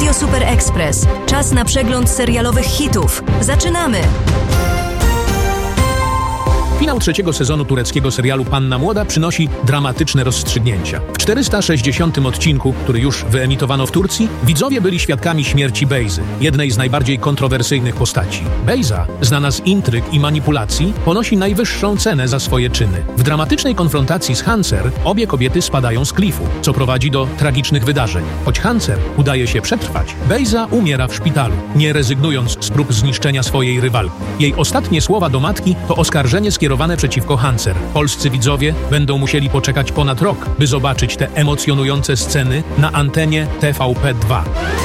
Radio Super Express. Czas na przegląd serialowych hitów. Zaczynamy! Finał trzeciego sezonu tureckiego serialu Panna Młoda przynosi dramatyczne rozstrzygnięcia. W 460. odcinku, który już wyemitowano w Turcji, widzowie byli świadkami śmierci Bejzy, jednej z najbardziej kontrowersyjnych postaci. Bejza, znana z intryg i manipulacji, ponosi najwyższą cenę za swoje czyny. W dramatycznej konfrontacji z Hancer obie kobiety spadają z klifu, co prowadzi do tragicznych wydarzeń. Choć Hancer udaje się przetrwać, Bejza umiera w szpitalu, nie rezygnując z prób zniszczenia swojej rywalki. Jej ostatnie słowa do matki to oskarżenie skierowane przeciwko Hancer. Polscy widzowie będą musieli poczekać ponad rok, by zobaczyć te emocjonujące sceny na antenie TVP2.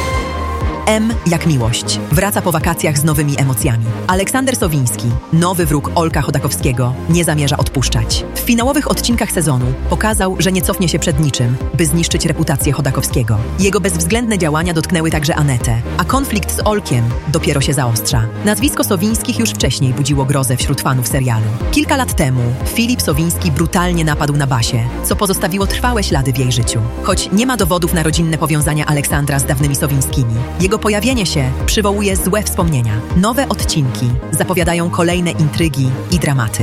M jak miłość. Wraca po wakacjach z nowymi emocjami. Aleksander Sowiński, nowy wróg Olka Chodakowskiego, nie zamierza odpuszczać. W finałowych odcinkach sezonu pokazał, że nie cofnie się przed niczym, by zniszczyć reputację Chodakowskiego. Jego bezwzględne działania dotknęły także Anetę, a konflikt z Olkiem dopiero się zaostrza. Nazwisko Sowińskich już wcześniej budziło grozę wśród fanów serialu. Kilka lat temu Filip Sowiński brutalnie napadł na Basię, co pozostawiło trwałe ślady w jej życiu. Choć nie ma dowodów na rodzinne powiązania Aleksandra z dawnymi Sowińskimi, jego pojawienie się przywołuje złe wspomnienia. Nowe odcinki zapowiadają kolejne intrygi i dramaty.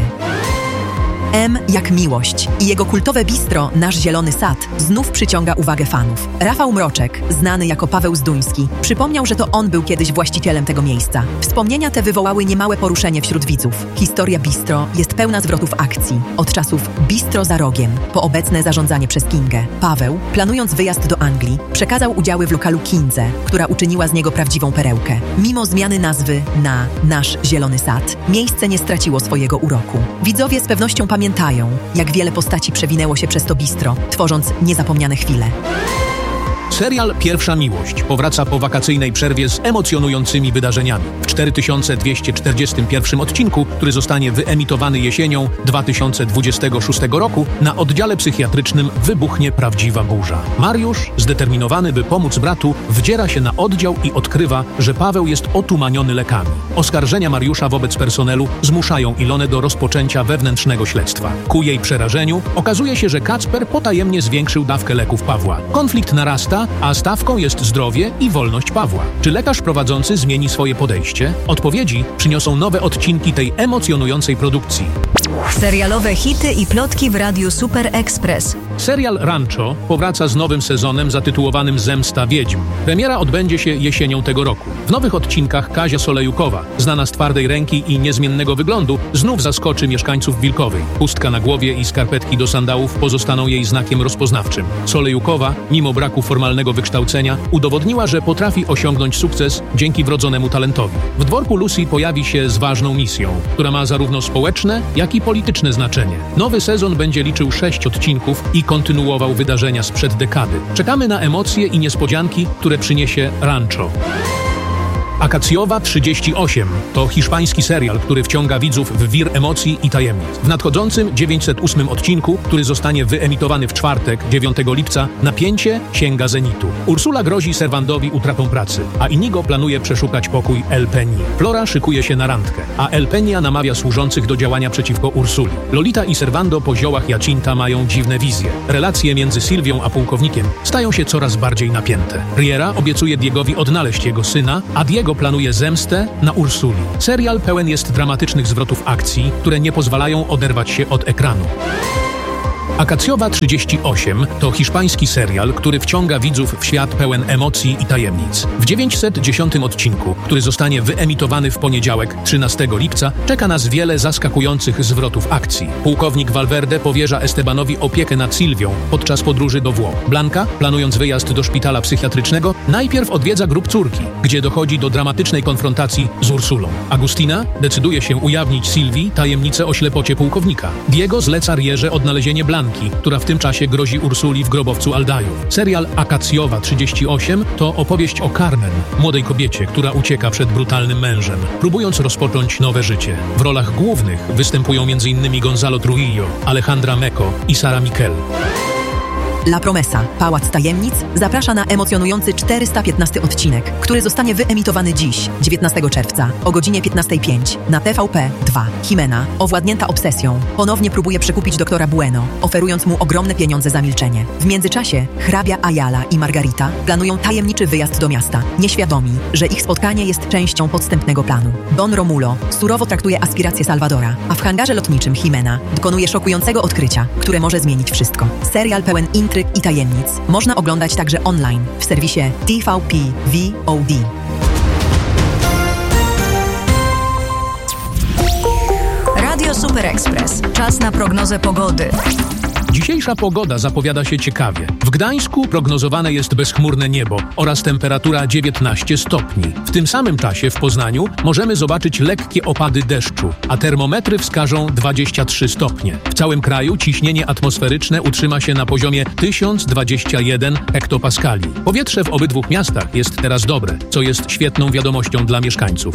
M jak miłość i jego kultowe bistro Nasz Zielony Sad znów przyciąga uwagę fanów. Rafał Mroczek, znany jako Paweł Zduński, przypomniał, że to on był kiedyś właścicielem tego miejsca. Wspomnienia te wywołały niemałe poruszenie wśród widzów. Historia bistro jest pełna zwrotów akcji. Od czasów bistro za rogiem po obecne zarządzanie przez Kingę. Paweł, planując wyjazd do Anglii, przekazał udziały w lokalu Kindze, która uczyniła z niego prawdziwą perełkę. Mimo zmiany nazwy na Nasz Zielony Sad, miejsce nie straciło swojego uroku. Widzowie z pewnością pamiętają, jak wiele postaci przewinęło się przez to bistro, tworząc niezapomniane chwile. Serial Pierwsza Miłość powraca po wakacyjnej przerwie z emocjonującymi wydarzeniami. W 4241 odcinku, który zostanie wyemitowany jesienią 2026 roku, na oddziale psychiatrycznym wybuchnie prawdziwa burza. Mariusz, zdeterminowany, by pomóc bratu, wdziera się na oddział i odkrywa, że Paweł jest otumaniony lekami. Oskarżenia Mariusza wobec personelu zmuszają Ilonę do rozpoczęcia wewnętrznego śledztwa. Ku jej przerażeniu okazuje się, że Kacper potajemnie zwiększył dawkę leków Pawła. Konflikt narasta, a stawką jest zdrowie i wolność Pawła. Czy lekarz prowadzący zmieni swoje podejście? Odpowiedzi przyniosą nowe odcinki tej emocjonującej produkcji. Serialowe hity i plotki w Radiu Super Express. Serial Rancho powraca z nowym sezonem zatytułowanym Zemsta Wiedźm. Premiera odbędzie się jesienią tego roku. W nowych odcinkach Kazia Solejukowa, znana z twardej ręki i niezmiennego wyglądu, znów zaskoczy mieszkańców Wilkowej. Chustka na głowie i skarpetki do sandałów pozostaną jej znakiem rozpoznawczym. Solejukowa, mimo braku formalnego wykształcenia, udowodniła, że potrafi osiągnąć sukces dzięki wrodzonemu talentowi. W dworku Lucy pojawi się z ważną misją, która ma zarówno społeczne, jak i polityczne znaczenie. Nowy sezon będzie liczył 6 odcinków i kontynuował wydarzenia sprzed dekady. Czekamy na emocje i niespodzianki, które przyniesie Rancho. Akacjowa 38 to hiszpański serial, który wciąga widzów w wir emocji i tajemnic. W nadchodzącym 908 odcinku, który zostanie wyemitowany w czwartek, 9 lipca, napięcie sięga zenitu. Ursula grozi Serwandowi utratą pracy, a Inigo planuje przeszukać pokój El Peni. Flora szykuje się na randkę, a El Peña namawia służących do działania przeciwko Ursuli. Lolita i Servando po ziołach Jacinta mają dziwne wizje. Relacje między Sylwią a pułkownikiem stają się coraz bardziej napięte. Riera obiecuje Diegowi odnaleźć jego syna, a Diego planuje zemstę na Ursuli. Serial pełen jest dramatycznych zwrotów akcji, które nie pozwalają oderwać się od ekranu. Akacjowa 38 to hiszpański serial, który wciąga widzów w świat pełen emocji i tajemnic. W 910 odcinku, który zostanie wyemitowany w poniedziałek, 13 lipca, czeka nas wiele zaskakujących zwrotów akcji. Pułkownik Valverde powierza Estebanowi opiekę nad Sylwią podczas podróży do Włoch. Blanka, planując wyjazd do szpitala psychiatrycznego, najpierw odwiedza grób córki, gdzie dochodzi do dramatycznej konfrontacji z Ursulą. Agustina decyduje się ujawnić Sylwii tajemnicę o ślepocie pułkownika. Diego zleca Rierze odnalezienie Blanki, która w tym czasie grozi Ursuli w grobowcu Aldajów. Serial Akacjowa 38 to opowieść o Carmen, młodej kobiecie, która ucieka przed brutalnym mężem, próbując rozpocząć nowe życie. W rolach głównych występują m.in. Gonzalo Trujillo, Alejandra Meco i Sara Miquel. La Promesa, Pałac Tajemnic zaprasza na emocjonujący 415 odcinek, który zostanie wyemitowany dziś, 19 czerwca, o godzinie 15:05 na TVP2. Jimena, owładnięta obsesją, ponownie próbuje przekupić doktora Bueno, oferując mu ogromne pieniądze za milczenie. W międzyczasie hrabia Ayala i Margarita planują tajemniczy wyjazd do miasta, nieświadomi, że ich spotkanie jest częścią podstępnego planu. Don Romulo surowo traktuje aspiracje Salvadora, a w hangarze lotniczym Jimena dokonuje szokującego odkrycia, które może zmienić wszystko. Serial pełen intryg i tajemnic można oglądać także online w serwisie TVP VOD. Radio Super Express. Czas na prognozę pogody. Dzisiejsza pogoda zapowiada się ciekawie. W Gdańsku prognozowane jest bezchmurne niebo oraz temperatura 19 stopni. W tym samym czasie w Poznaniu możemy zobaczyć lekkie opady deszczu, a termometry wskażą 23 stopnie. W całym kraju ciśnienie atmosferyczne utrzyma się na poziomie 1021 hektopaskali. Powietrze w obydwu miastach jest teraz dobre, co jest świetną wiadomością dla mieszkańców.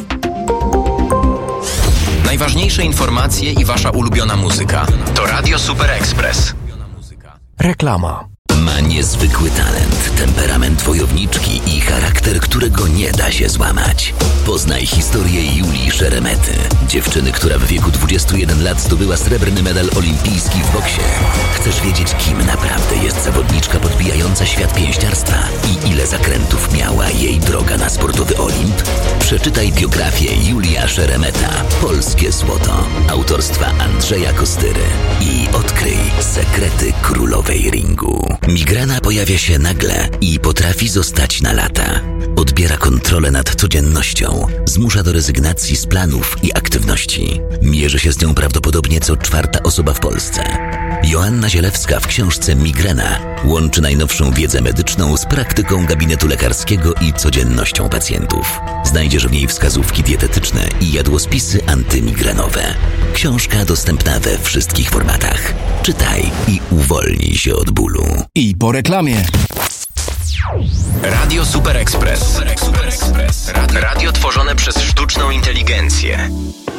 Najważniejsze informacje i wasza ulubiona muzyka. To Radio Super Express. Reklama. Ma niezwykły talent, temperament wojowniczki i charakter, którego nie da się złamać. Poznaj historię Julii Szeremety, dziewczyny, która w wieku 21 lat zdobyła srebrny medal olimpijski w boksie. Chcesz wiedzieć, kim naprawdę jest zawodniczka podbijająca świat pięściarstwa i ile zakrętów miała jej droga na sportowy Olimp? Przeczytaj biografię Julia Szeremeta, Polskie Złoto, autorstwa Andrzeja Kostyry i odkryj sekrety królowej ringu. Migrena pojawia się nagle i potrafi zostać na lata. Odbiera kontrolę nad codziennością, zmusza do rezygnacji z planów i aktywności. Mierzy się z nią prawdopodobnie co 4. osoba w Polsce. Joanna Zielewska w książce Migrena łączy najnowszą wiedzę medyczną z praktyką gabinetu lekarskiego i codziennością pacjentów. Znajdziesz w niej wskazówki dietetyczne i jadłospisy antymigrenowe. Książka dostępna we wszystkich formatach. Czytaj i uwolnij się od bólu. I po reklamie. Radio Super Express. Radio tworzone przez sztuczną inteligencję.